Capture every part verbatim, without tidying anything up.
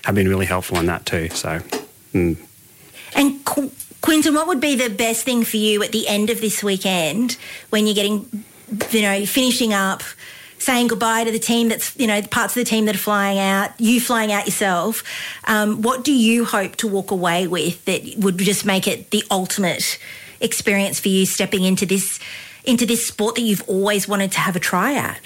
have been really helpful in that too. So, mm. And Qu- Quinton, what would be the best thing for you at the end of this weekend when you're getting, you know, finishing up, saying goodbye to the team that's, you know, parts of the team that are flying out, you flying out yourself? Um, what do you hope to walk away with that would just make it the ultimate experience for you stepping into this into this sport that you've always wanted to have a try at?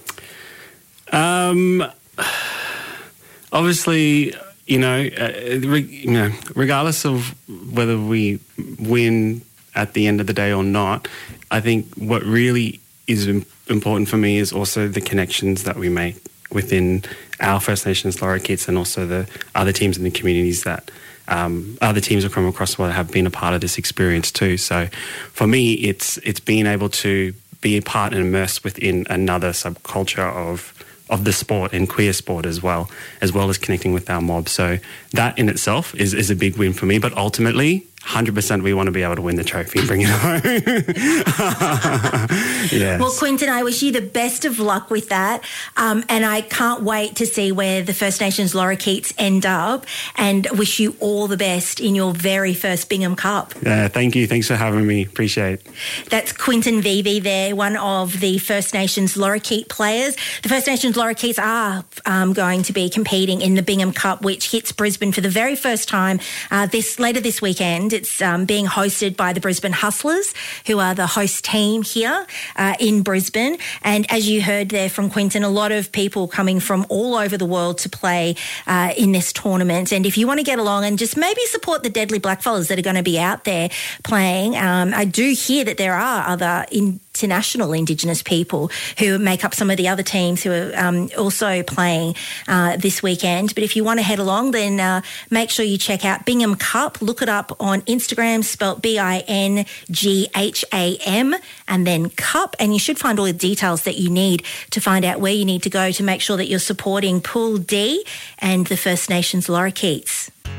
Um, obviously, you know, uh, re- you know, regardless of whether we win at the end of the day or not, I think what really is important for me is also the connections that we make within our First Nations lorikeets and also the other teams in the communities that um, other teams have come across that have been a part of this experience too. So for me, it's it's being able to be a part and immersed within another subculture of of the sport and queer sport as well, as well as connecting with our mob. So that in itself is, is a big win for me. But ultimately, one hundred percent we want to be able to win the trophy and bring it home. Yes. Well, Quinton, I wish you the best of luck with that. Um, and I can't wait to see where the First Nations lorikeets end up, and wish you all the best in your very first Bingham Cup. Yeah, thank you. Thanks for having me. Appreciate it. That's Quinton Vevey there, one of the First Nations lorikeet players. The First Nations lorikeets are um, going to be competing in the Bingham Cup, which hits Brisbane for the very first time uh, this later this weekend. It's um, being hosted by the Brisbane Hustlers, who are the host team here uh, in Brisbane. And as you heard there from Quinton, a lot of people coming from all over the world to play uh, in this tournament. And if you want to get along and just maybe support the Deadly Blackfellas that are going to be out there playing, um, I do hear that there are other in international Indigenous people who make up some of the other teams who are um, also playing uh, this weekend. But if you want to head along, then uh, make sure you check out Bingham Cup. Look it up on Instagram, spelt B I N G H A M, and then Cup. And you should find all the details that you need to find out where you need to go to make sure that you're supporting Pool D and the First Nations lorikeets.